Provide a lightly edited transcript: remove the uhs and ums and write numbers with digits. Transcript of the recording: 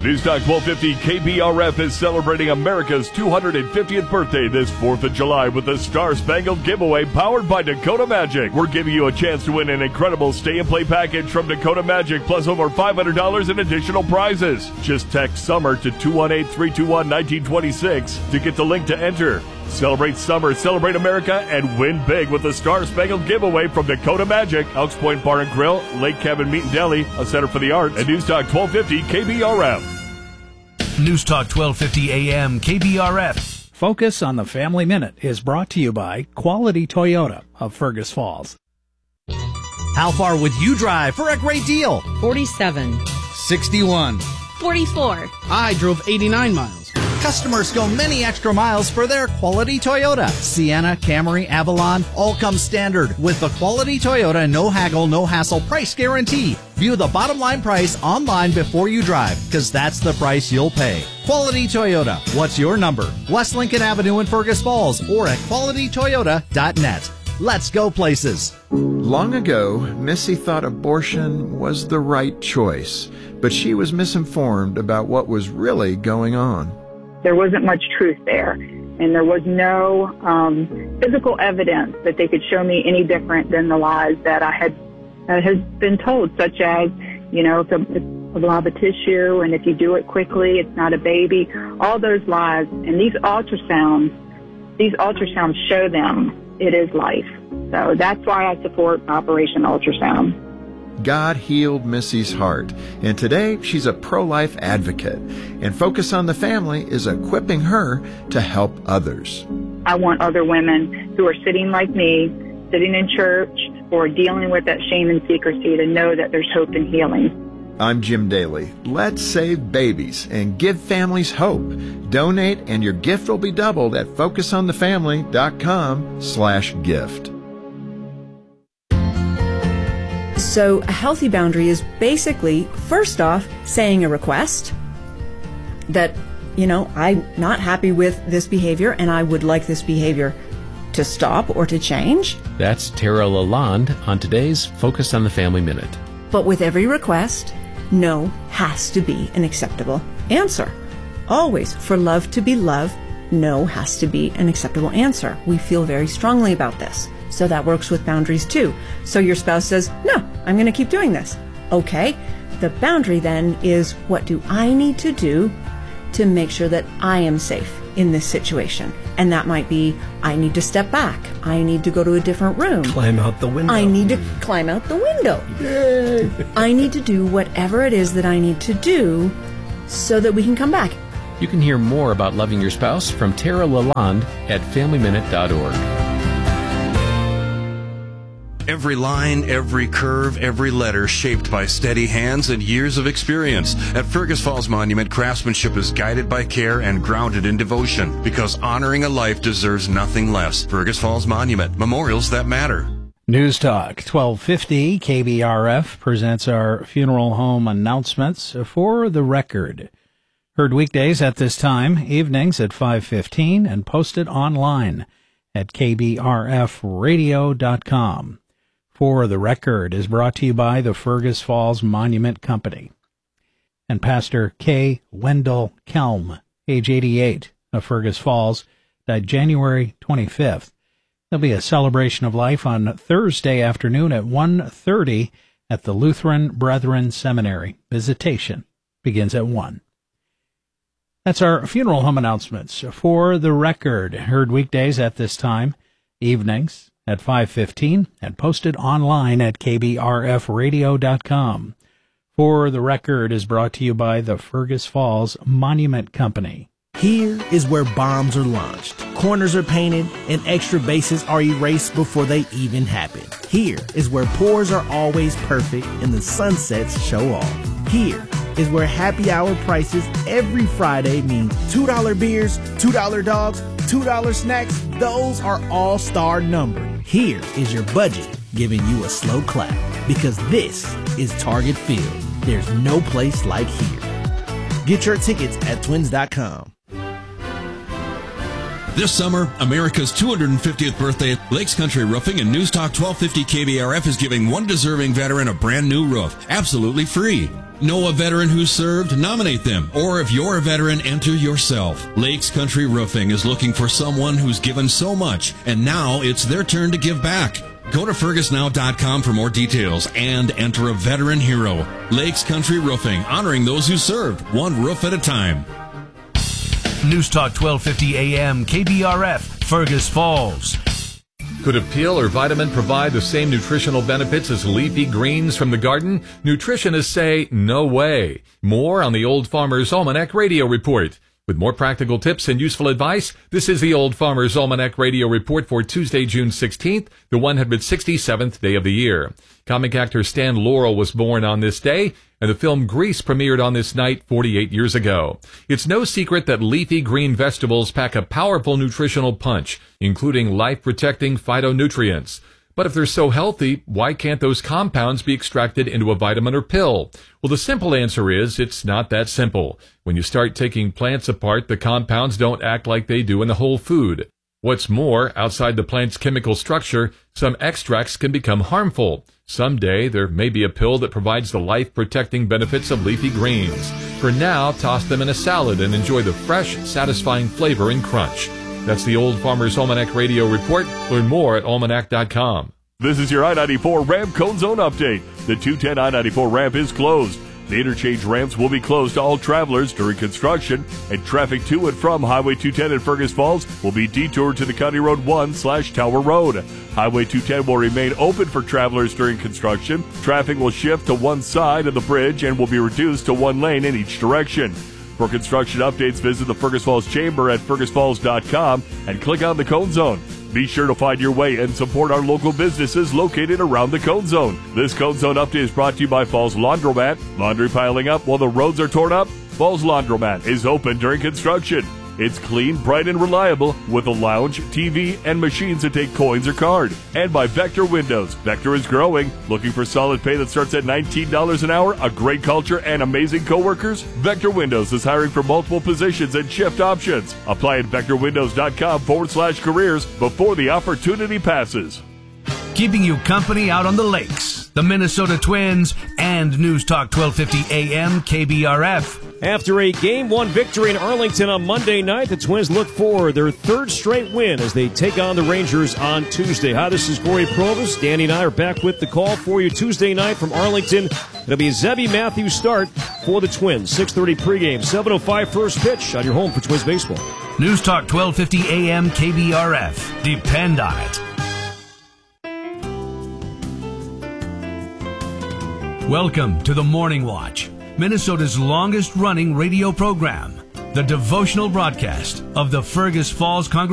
Newstalk 1250 KBRF is celebrating America's 250th birthday this 4th of July with the Star Spangled Giveaway powered by Dakota Magic. We're giving you a chance to win an incredible stay-and-play package from Dakota Magic plus over $500 in additional prizes. Just text SUMMER to 218-321-1926 to get the link to enter. Celebrate summer, celebrate America, and win big with the Star Spangled Giveaway from Dakota Magic, Elks Point Bar and Grill, Lake Cabin Meat and Deli, a Center for the Arts, and Newstalk 1250 KBRF. Newstalk 1250 AM KBRF. Focus on the Family Minute is brought to you by Quality Toyota of Fergus Falls. How far would you drive for a great deal? 47. 61. 44. I drove 89 miles. Customers go many extra miles for their Quality Toyota. Sienna, Camry, Avalon, all come standard with the Quality Toyota no haggle, no hassle price guarantee. View the bottom line price online before you drive, because that's the price you'll pay. Quality Toyota. What's your number? West Lincoln Avenue in Fergus Falls or at qualitytoyota.net. Let's go places. Long ago, Missy thought abortion was the right choice, but she was misinformed about what was really going on. There wasn't much truth there, and there was no physical evidence that they could show me any different than the lies that I had been told, such as, it's a blob of tissue, and if you do it quickly, it's not a baby. All those lies, and these ultrasounds show them it is life. So that's why I support Operation Ultrasound. God healed Missy's heart, and today she's a pro-life advocate, and Focus on the Family is equipping her to help others. I want other women who are sitting like me, sitting in church, or dealing with that shame and secrecy to know that there's hope and healing. I'm Jim Daly. Let's save babies and give families hope. Donate, and your gift will be doubled at focusonthefamily.com/gift. So a healthy boundary is basically, first off, saying a request that, I'm not happy with this behavior and I would like this behavior to stop or to change. That's Tara Lalonde on today's Focus on the Family Minute. But with every request, no has to be an acceptable answer. Always, for love to be love, no has to be an acceptable answer. We feel very strongly about this. So that works with boundaries too. So your spouse says, no, I'm going to keep doing this. Okay, the boundary then is, what do I need to do to make sure that I am safe in this situation? And that might be, I need to step back. I need to go to a different room. Climb out the window. I need to climb out the window. Yay! I need to do whatever it is that I need to do so that we can come back. You can hear more about loving your spouse from Tara Lalonde at FamilyMinute.org. Every line, every curve, every letter shaped by steady hands and years of experience. At Fergus Falls Monument, craftsmanship is guided by care and grounded in devotion, because honoring a life deserves nothing less. Fergus Falls Monument, memorials that matter. News Talk 1250 KBRF presents our funeral home announcements for the record. Heard weekdays at this time, evenings at 5:15, and posted online at kbrfradio.com. For the Record is brought to you by the Fergus Falls Monument Company. And Pastor K. Wendell Kelm, age 88, of Fergus Falls, died January 25th. There'll be a celebration of life on Thursday afternoon at 1:30 at the Lutheran Brethren Seminary. Visitation begins at 1. That's our funeral home announcements. For the Record, heard weekdays at this time, evenings at 5:15, and posted online at kbrfradio.com. For the Record is brought to you by the Fergus Falls Monument Company. Here is where bombs are launched, corners are painted, and extra bases are erased before they even happen. Here is where pours are always perfect and the sunsets show off. Here is where happy hour prices every Friday mean $2 beers, $2 dogs, $2 snacks. Those are all-star numbered. Here is your budget giving you a slow clap, because this is Target Field. There's no place like here. Get your tickets at twins.com. This summer, America's 250th birthday, Lakes Country Roofing and News Talk 1250 KBRF is giving one deserving veteran a brand new roof, absolutely free. Know a veteran who served? Nominate them. Or if you're a veteran, enter yourself. Lakes Country Roofing is looking for someone who's given so much, and now it's their turn to give back. Go to FergusNow.com for more details and enter a veteran hero. Lakes Country Roofing, honoring those who served, one roof at a time. News Talk 1250 AM, KBRF, Fergus Falls. Could a pill or vitamin provide the same nutritional benefits as leafy greens from the garden? Nutritionists say no way. More on the Old Farmer's Almanac Radio Report. With more practical tips and useful advice, this is the Old Farmer's Almanac Radio Report for Tuesday, June 16th, the 167th day of the year. Comic actor Stan Laurel was born on this day, and the film Grease premiered on this night 48 years ago. It's no secret that leafy green vegetables pack a powerful nutritional punch, including life-protecting phytonutrients. But if they're so healthy, why can't those compounds be extracted into a vitamin or pill? Well, the simple answer is it's not that simple. When you start taking plants apart, the compounds don't act like they do in the whole food. What's more, outside the plant's chemical structure, some extracts can become harmful. Someday, there may be a pill that provides the life-protecting benefits of leafy greens. For now, toss them in a salad and enjoy the fresh, satisfying flavor and crunch. That's the Old Farmer's Almanac Radio Report. Learn more at almanac.com. This is your I-94 ramp cone zone update. The 210 I-94 ramp is closed. The interchange ramps will be closed to all travelers during construction, and traffic to and from Highway 210 in Fergus Falls will be detoured to the County Road 1/Tower Road. Highway 210 will remain open for travelers during construction. Traffic will shift to one side of the bridge and will be reduced to one lane in each direction. For construction updates, visit the Fergus Falls Chamber at fergusfalls.com and click on the Cone Zone. Be sure to find your way and support our local businesses located around the Cone Zone. This Cone Zone update is brought to you by Falls Laundromat. Laundry piling up while the roads are torn up? Falls Laundromat is open during construction. It's clean, bright, and reliable with a lounge, TV, and machines that take coins or card. And by Vector Windows. Vector is growing. Looking for solid pay that starts at $19 an hour, a great culture, and amazing coworkers? Vector Windows is hiring for multiple positions and shift options. Apply at vectorwindows.com/careers before the opportunity passes. Keeping you company out on the lakes, the Minnesota Twins, and News Talk 1250 AM, KBRF. After a Game 1 victory in Arlington on Monday night, the Twins look for their third straight win as they take on the Rangers on Tuesday. Hi, this is Corey Provis. Danny and I are back with the call for you Tuesday night from Arlington. It'll be a Zebby Matthews start for the Twins. 6:30 pregame, 7:05 first pitch on your home for Twins baseball. News Talk 1250 AM, KBRF. Depend on it. Welcome to the Morning Watch, Minnesota's longest-running radio program, the devotional broadcast of the Fergus Falls Congregation.